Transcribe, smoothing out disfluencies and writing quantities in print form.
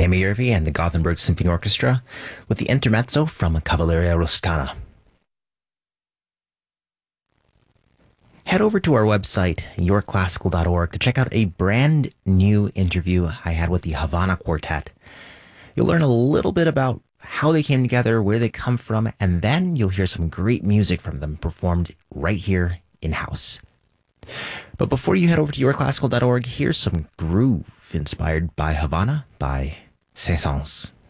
Amy Yervi and the Gothenburg Symphony Orchestra with the intermezzo from Cavalleria Ruscana. Head over to our website, yourclassical.org, to check out a brand new interview I had with the Havana Quartet. You'll learn a little bit about how they came together, where they come from, and then you'll hear some great music from them performed right here in-house. But before you head over to yourclassical.org, here's some groove inspired by Havana by Saint-Saëns.